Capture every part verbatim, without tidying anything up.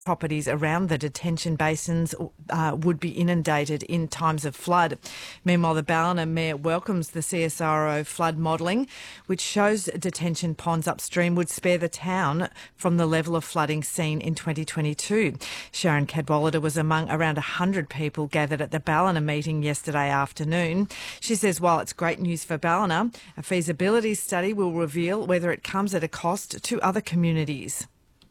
Properties around the detention basins uh, would be inundated in times of flood. Meanwhile, the Ballina Mayor welcomes the C S I R O flood modelling, which shows detention ponds upstream would spare the town from the level of flooding seen in twenty twenty-two. Sharon Cadwallader was among around one hundred people gathered at the Ballina meeting yesterday afternoon. She says while it's great news for Ballina, a feasibility study will reveal whether it comes at a cost to other communities.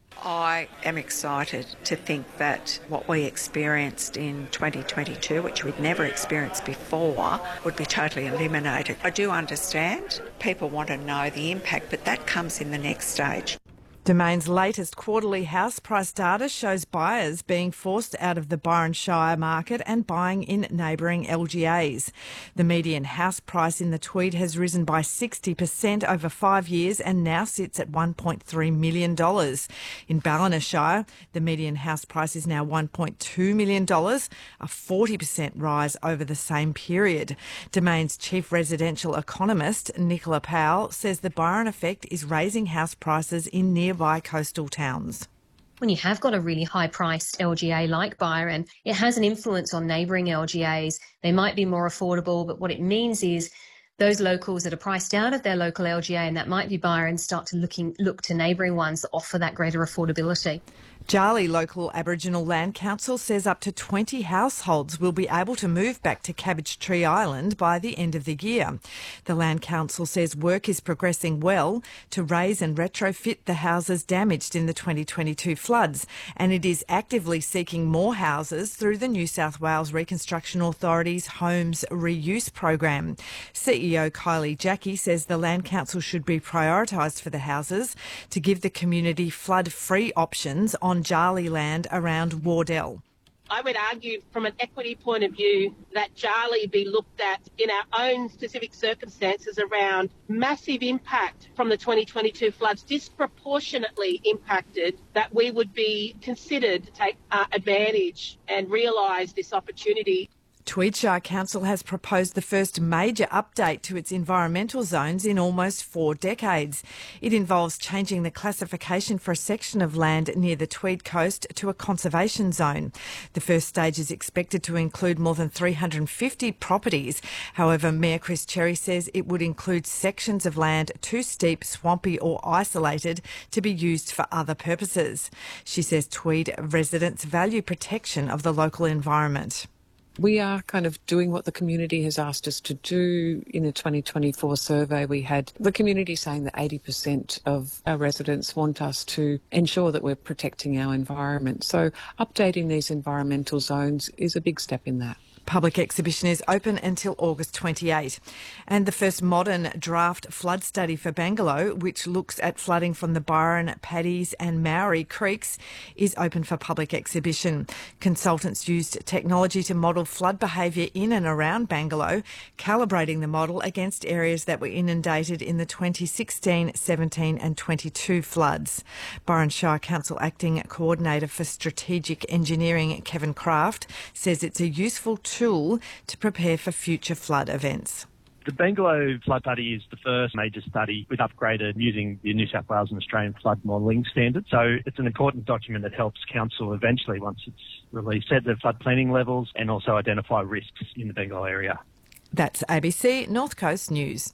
I am excited to think that what we experienced in twenty twenty-two, which we'd never experienced before, would be totally eliminated. I do understand people want to know the impact, but that comes in the next stage. Domain's latest quarterly house price data shows buyers being forced out of the Byron Shire market and buying in neighbouring L G As. The median house price in the Tweed has risen by sixty percent over five years and now sits at one point three million dollars. In Ballina Shire, the median house price is now one point two million dollars, a forty percent rise over the same period. Domain's chief residential economist, Nicola Powell, says the Byron effect is raising house prices in near nearby coastal towns. When you have got a really high-priced L G A like Byron, it has an influence on neighbouring L G As. They might be more affordable, but what it means is those locals that are priced out of their local L G A, and that might be Byron, start to looking, look to neighbouring ones that offer that greater affordability. Jarlee Local Aboriginal Land Council says up to twenty households will be able to move back to Cabbage Tree Island by the end of the year. The Land Council says work is progressing well to raise and retrofit the houses damaged in the twenty twenty-two floods, and it is actively seeking more houses through the New South Wales Reconstruction Authority's Homes Reuse program. C E O Kylie Jackie says the Land Council should be prioritised for the houses to give the community flood-free options on on Jarlee land around Wardell. I would argue from an equity point of view that Jarlee be looked at in our own specific circumstances around massive impact from the twenty twenty-two floods, disproportionately impacted, that we would be considered to take uh, advantage and realise this opportunity. Tweed Shire Council has proposed the first major update to its environmental zones in almost four decades. It involves changing the classification for a section of land near the Tweed coast to a conservation zone. The first stage is expected to include more than three hundred fifty properties. However, Mayor Chris Cherry says it would include sections of land too steep, swampy or isolated to be used for other purposes. She says Tweed residents value protection of the local environment. We are kind of doing what the community has asked us to do. In the twenty twenty-four survey, we had the community saying that eighty percent of our residents want us to ensure that we're protecting our environment. So updating these environmental zones is a big step in that. Public exhibition is open until August twenty-eighth. And the first modern draft flood study for Bangalow, which looks at flooding from the Byron, Paddy's and Maori creeks, is open for public exhibition. Consultants used technology to model flood behaviour in and around Bangalow, calibrating the model against areas that were inundated in the twenty sixteen, seventeen and twenty-two floods. Byron Shire Council Acting Coordinator for Strategic Engineering, Kevin Craft, says it's a useful tool to prepare for future flood events. The Bangalow flood study is the first major study we've upgraded using the New South Wales and Australian flood modelling standards. So it's an important document that helps Council eventually, once it's released, set the flood planning levels and also identify risks in the Bangalow area. That's A B C North Coast News.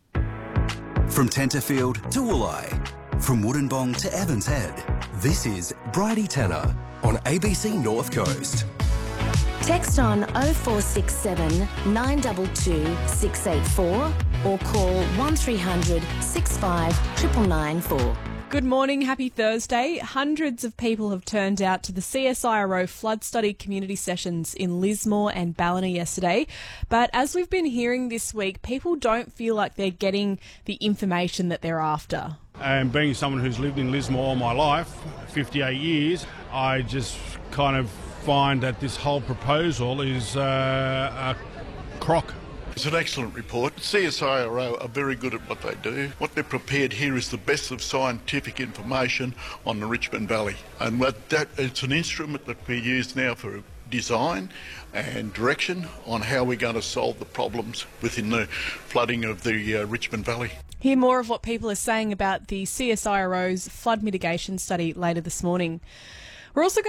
From Tenterfield to Wooleye, from Wollongong to Evans Head, this is Bridie Tanner on A B C North Coast. Text on oh four six seven, nine two two, six eight four or call one three hundred, six five nine nine nine four. Good morning, happy Thursday. Hundreds of people have turned out to the C S I R O flood study community sessions in Lismore and Ballina yesterday. But as we've been hearing this week, people don't feel like they're getting the information that they're after. And being someone who's lived in Lismore all my life, fifty-eight years, I just kind of find that this whole proposal is uh, a crock. It's an excellent report. C S I R O are very good at what they do. What they've prepared here is the best of scientific information on the Richmond Valley. And that, that it's an instrument that we use now for design and direction on how we're going to solve the problems within the flooding of the uh, Richmond Valley. Hear more of what people are saying about the C S I R O's flood mitigation study later this morning. We're also going